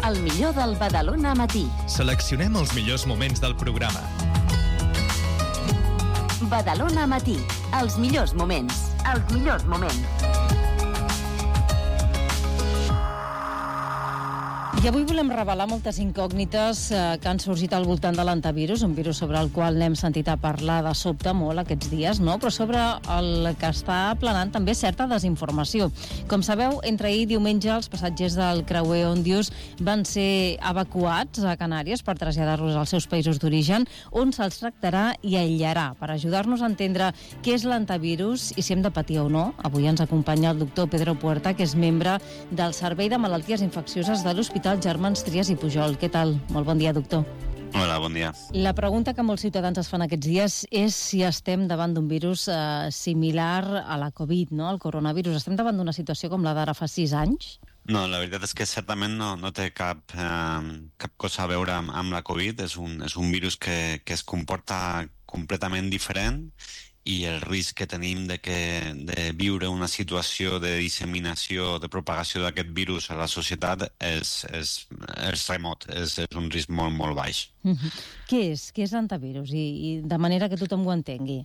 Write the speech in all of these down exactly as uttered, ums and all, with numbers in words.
El millor del Badalona Matí. Seleccionem els millors moments del programa. Badalona Matí. Els millors moments. Els millors moments. I avui volem revelar moltes incògnites eh, que han sorgit al voltant de l'antivirus, un virus sobre el qual n'hem sentit a parlar de sobte molt aquests dies, no? Però sobre el que està planant també certa desinformació. Com sabeu, entre ahir i diumenge els passatgers del creuer Òndius van ser evacuats a Canàries per traslladar-los als seus països d'origen, on se'ls tractarà i aïllarà. Per ajudar-nos a entendre què és l'antivirus i si hem de patir o no, avui ens acompanya el doctor Pedro Puerta, que és membre del Servei de Malalties Infeccioses de l'Hospital Germans Trias i Pujol. Què tal? Molt bon dia, doctor. Hola, bon dia. La pregunta que molts ciutadans es fan aquests dies és si estem davant d'un virus eh, similar a la Covid, no? El coronavirus. Estem davant d'una situació com la d'ara fa sis anys? No, la veritat és que certament no, no té cap, eh, cap cosa a veure amb, amb la Covid. És un, és un virus que, que es comporta completament diferent i el risc que tenim de, que, de viure una situació de disseminació, de propagació d'aquest virus a la societat és, és, és remot, és, és un risc molt, molt baix. Mm-hmm. Què és? Què és l'antivirus? I, I de manera que tothom ho entengui.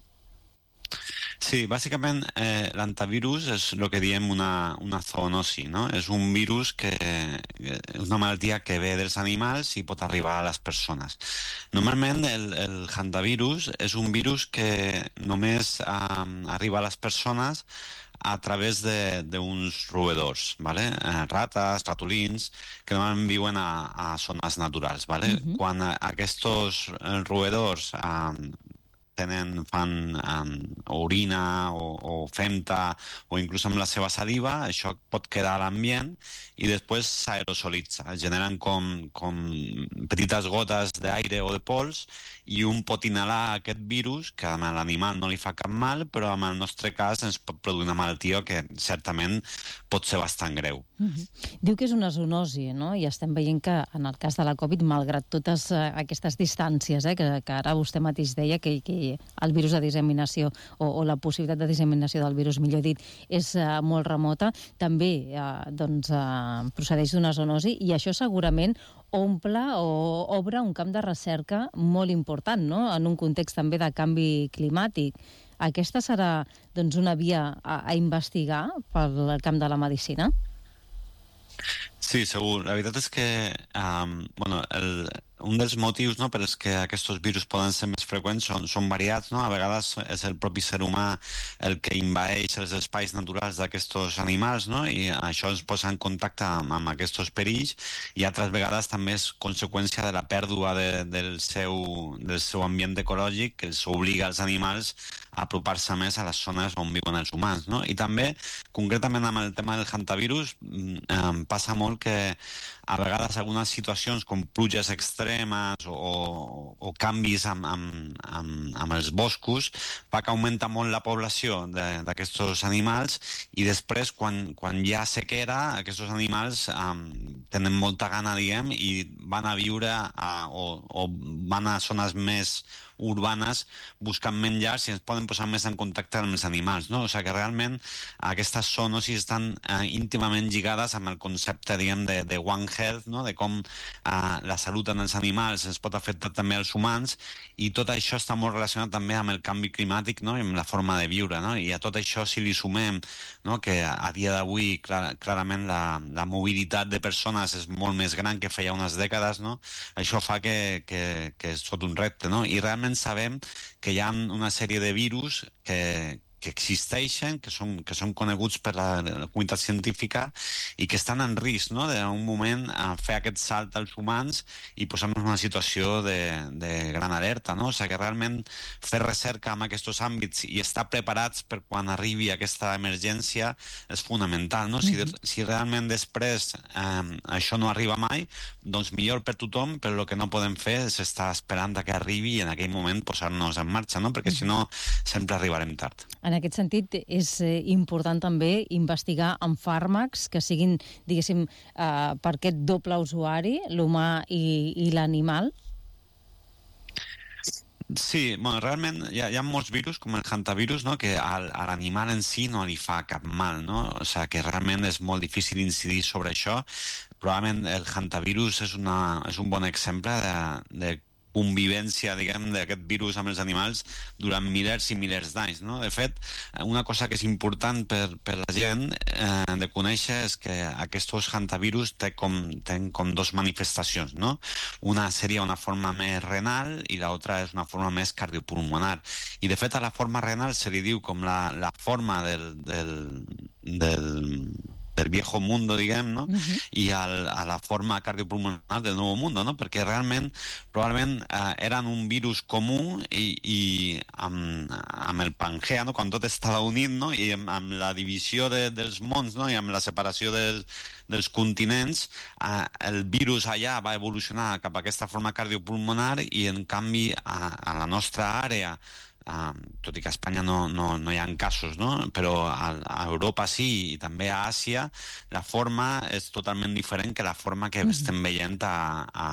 Sí, bàsicament eh, l'antivirus és el que diem una, una zoonosi, no? És un virus que és una malaltia que ve dels animals i pot arribar a les persones. Normalment el, el hantavirus és un virus que només eh, arriba a les persones a través d'uns roedors, ¿vale? Eh, rates, ratolins, que normalment viuen a, a zones naturals, ¿vale? Uh-huh. Quan aquests roedors eh, tenen, fan um, orina o, o femta o inclús amb la seva saliva, això pot quedar a l'ambient i després s'aerosolitza. Es generen com, com petites gotes d'aire o de pols i un pot inhalar aquest virus que a l'animal no li fa cap mal, però en el nostre cas ens pot produir una malaltia que certament pot ser bastant greu. Mm-hmm. Diu que és una zoonosi, no? I estem veient que en el cas de la Covid, malgrat totes eh, aquestes distàncies, eh, que, que ara vostè mateix deia que, que el virus de disseminació o, o la possibilitat de disseminació del virus, millor dit, és eh, molt remota, també eh, doncs, eh, procedeix d'una zoonosi i això segurament omple o obre un camp de recerca molt important, no? En un context també de canvi climàtic. Aquesta serà doncs, una via a, a investigar pel camp de la medicina? Sí, segur. La veritat és que um, bueno, el, un dels motius, no, per als que aquests virus poden ser més freqüents són, són variats, no? A vegades és el propi ser humà el que envaeix els espais naturals d'aquests animals, no? I això ens posa en contacte amb, amb aquests perills i altres vegades també és conseqüència de la pèrdua de, del, seu, del seu ambient ecològic que els obliga als animals a apropar-se més a les zones on viuen els humans, no? I també, concretament amb el tema del hantavirus, eh, passa molt que a vegades algunes situacions com pluges extremes o, o, o canvis amb, amb, amb, amb els boscos fa que augmenta molt la població d'aquests animals i després quan, quan hi ha sequera aquests animals um, tenen molta gana, diguem, i van a viure a, o, o van a zones més urbanes buscant menjars i ens poden posar més en contacte amb els animals, no? O sigui que realment aquestes zoonosis estan eh, íntimament lligades amb el concepte, diguem, de, de One Health, no? De com eh, la salut en els animals ens pot afectar també als humans i tot això està molt relacionat també amb el canvi climàtic, no? I amb la forma de viure, no? I a tot això si li sumem, no? Que a dia d'avui clar, clarament la, la mobilitat de persones és molt més gran que feia unes dècades, no? Això fa que, que, que és tot un repte, no? I realment sabem que hi ha una sèrie de virus que, que existeixen, que són, que són coneguts per la, la comunitat científica i que estan en risc, no? d'un moment a fer aquest salt als humans i posar-nos en una situació de, de gran alerta, no? O sigui que realment fer recerca en aquests àmbits i estar preparats per quan arribi aquesta emergència és fonamental, no? Si, si realment després eh, això no arriba mai, doncs millor per tothom, però el que no podem fer és estar esperant que arribi i en aquell moment posar-nos en marxa, no? Perquè si no sempre arribarem tard. En aquest sentit, és important també investigar amb fàrmacs que siguin, diguéssim, eh, per aquest doble usuari, l'humà i, i l'animal? Sí, bueno, realment hi ha, hi ha molts virus, com el hantavirus, no? Que al, a l'animal en si no li fa cap mal, no? O sigui, que realment és molt difícil incidir sobre això. Probablement el hantavirus és, una, és un bon exemple de, de convivència, diguem, d'aquest virus amb els animals durant milers i milers d'anys, no? De fet, una cosa que és important per, per la gent eh, de conèixer és que aquests hantavirus té com, tenen com dos manifestacions, no? Una seria una forma més renal i l'altra és una forma més cardiopulmonar. I, de fet, a la forma renal se li diu com la, la forma del, del, del del viejo mundo, diguem, no? Uh-huh. I al, a la forma cardiopulmonar del nou mundo, no? Perquè realment, probablement, eh, eren un virus comú i, i amb, amb el Pangea, no? Quan tot estava unit, no? I amb, amb la divisió de, dels mons, no? I amb la separació dels, dels continents, eh, el virus allà va evolucionar cap a aquesta forma cardiopulmonar i, en canvi, a, a la nostra àrea, Uh, tot i que a Espanya no, no, no hi ha casos, no? Però a, a Europa sí, i també a Àsia la forma és totalment diferent que la forma que mm-hmm. estem veient a, a,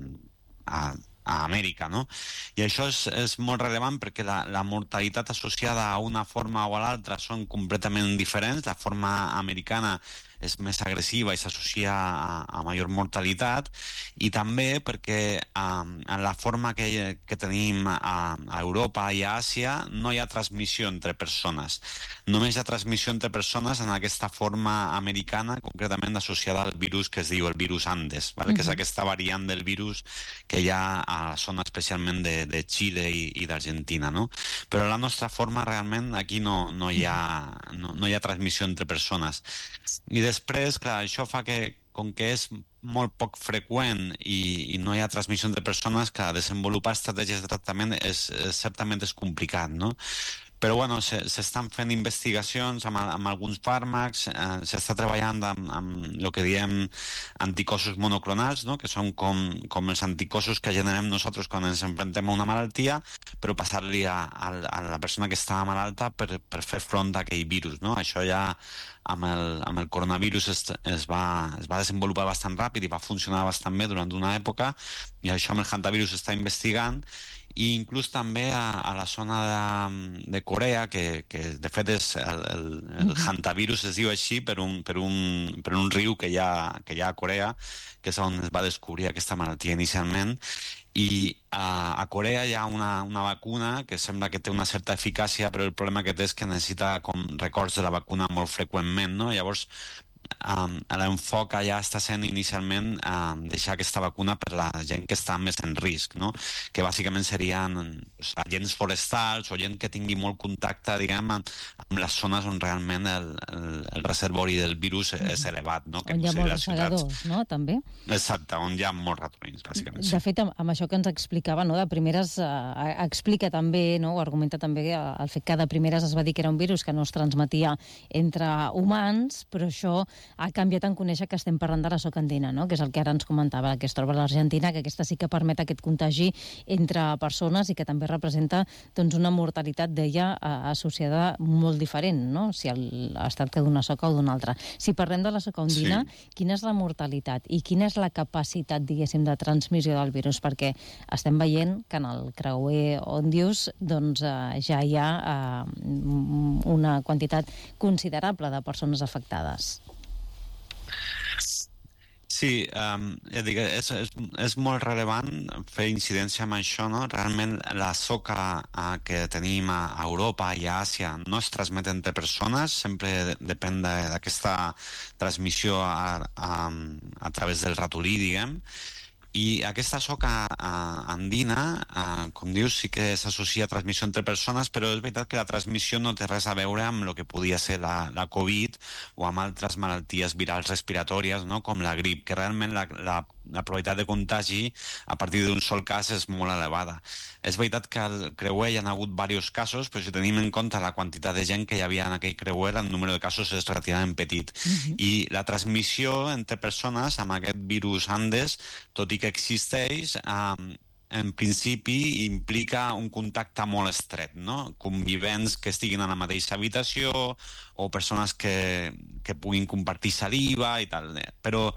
a, a Amèrica, no? I això és, és molt rellevant perquè la, la mortalitat associada a una forma o a l'altra són completament diferents. La forma americana és més agressiva i s'associa a, a major mortalitat, i també perquè um, en la forma que, que tenim a, a Europa i a Àsia no hi ha transmissió entre persones. Només hi ha transmissió entre persones en aquesta forma americana, concretament associada al virus que es diu el virus Andes, ¿vale? Mm-hmm. Que és aquesta variant del virus que hi ha a la zona especialment de, de Xile i, i d'Argentina, no? Però la nostra forma realment aquí no, no, hi ha, no, no hi ha transmissió entre persones. I després, clar, això fa que, com que és molt poc freqüent i, i no hi ha transmissió entre persones, que desenvolupar estratègies de tractament és, és certament és complicat, no? Però, bueno, s'estan fent investigacions amb, amb alguns fàrmacs, eh, s'està treballant amb, amb el que diem anticossos monoclonals, no? Que són com, com els anticossos que generem nosaltres quan ens enfrontem a una malaltia, però passar-li a, a, a la persona que està malalta per, per fer front a aquell virus, no? Això ja amb el, amb el coronavirus es, es, va, es va desenvolupar bastant ràpid i va funcionar bastant bé durant una època, i això amb el hantavirus s'està investigant, i inclús també a, a la zona de, de Corea, que, que de fet és el, el, el hantavirus es diu així per un, per un, per un riu que hi, ha, que hi ha a Corea, que és on es va descobrir aquesta malaltia inicialment. I a, a Corea hi ha una, una vacuna que sembla que té una certa eficàcia, però el problema que té és que necessita com records de la vacuna molt freqüentment, no? Llavors, Um, l'enfoc allà està sent inicialment um, deixar aquesta vacuna per la gent que està més en risc, no? Que bàsicament serien doncs, agents forestals o gent que tingui molt contacte, diguem, amb, amb les zones on realment el, el, el reservori del virus és elevat, no? Que on hi ha molts segadors, no? També. Exacte, on hi ha molts ratolins, bàsicament. De fet, amb, amb això que ens explicava, no? De primeres eh, explica també, no? O argumenta també el fet que de primeres es va dir que era un virus que no es transmetia entre humans, però això ha canviat en conèixer que estem parlant de la soca andina, no? Que és el que ara ens comentava, que es troba a l'Argentina, que aquesta sí que permet aquest contagi entre persones i que també representa doncs, una mortalitat, deia, associada molt diferent, no? Si el, es tracta d'una soca o d'una altra. Si parlem de la soca andina, sí. Quina és la mortalitat i quina és la capacitat, diguéssim, de transmissió del virus? Perquè estem veient que en el creuer Òndius doncs, eh, ja hi ha eh, una quantitat considerable de persones afectades. Sí, um, ja dic, és, és, és molt relevant fer incidència amb això, no? Realment la soca uh, que tenim a Europa i a Àsia no es transmet entre persones, sempre depèn d'aquesta transmissió a, a, a través del ratolí, diguem. I aquesta soca uh, andina, uh, com dius, sí que s'associa a transmissió entre persones, però és veritat que la transmissió no té res a veure amb el que podia ser la, la Covid o amb altres malalties virals respiratòries, no? Com la grip, que realment la, la, la probabilitat de contagi a partir d'un sol cas és molt elevada. És veritat que al creuer hi ha hagut diversos casos, però si tenim en compte la quantitat de gent que hi havia en aquell creuer, el número de casos és relativament petit. Uh-huh. I la transmissió entre persones amb aquest virus Andes, tot i que existeix, eh, en principi implica un contacte molt estret, no? Convivents que estiguin a la mateixa habitació o persones que, que puguin compartir saliva i tal. Però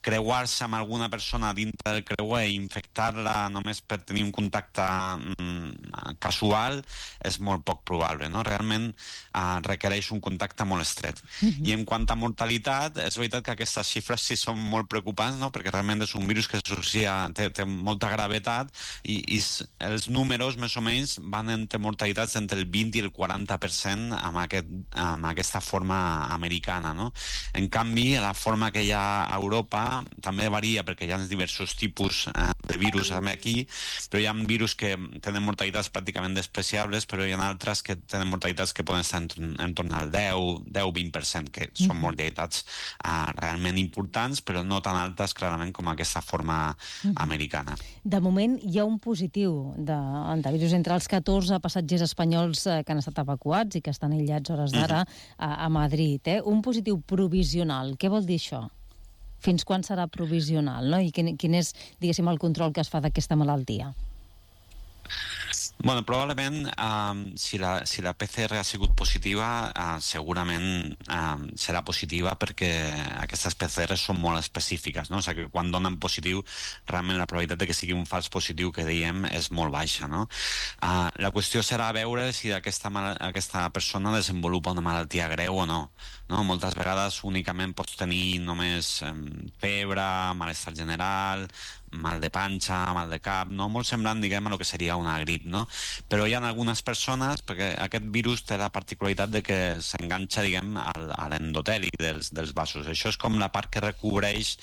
creuar-se amb alguna persona dintre del creuer i infectar-la només per tenir un contacte mm, casual és molt poc probable, no? Realment uh, requereix un contacte molt estret. Mm-hmm. I en quant a mortalitat, és veritat que aquestes xifres sí són molt preocupants, no? Perquè realment és un virus que s'associa, té, té molta gravetat i, i els números més o menys van entre mortalitats entre el vint i el quaranta per cent amb, aquest, amb aquesta forma americana, no? En canvi, la forma que hi ha a Europa també varia perquè hi ha diversos tipus eh, de virus aquí, però hi ha virus que tenen mortalitats pràcticament despreciables, però hi ha altres que tenen mortalitats que poden estar en, en torn al deu a vint per cent, que són mortalitats eh, realment importants, però no tan altes clarament com aquesta forma americana. De moment hi ha un positiu d'antivirus entre els catorze passatgers espanyols eh, que han estat evacuats i que estan aïllats a hores d'ara a, a Madrid. Eh? Un positiu provisional. Què vol dir això? Fins quan serà provisional, no? I quin, quin és, diguéssim, el control que es fa d'aquesta malaltia? Bueno, probablement, um, si, la, si la P C R ha sigut positiva, uh, segurament um, serà positiva perquè aquestes P C R són molt específiques, no? O sigui que quan donen positiu, realment la probabilitat de que sigui un fals positiu que dèiem és molt baixa, no? Uh, la qüestió serà veure si aquesta, aquesta persona desenvolupa una malaltia greu o no. No? Moltes vegades únicament pots tenir només um, febre, malestar general, mal de panxa, mal de cap, no? Molt semblant, diguem, a el que seria una grip, no? Però hi ha algunes persones, perquè aquest virus té la particularitat de que s'enganxa, diguem, al, a l'endoteli dels, dels vasos. Això és com la part que recobreix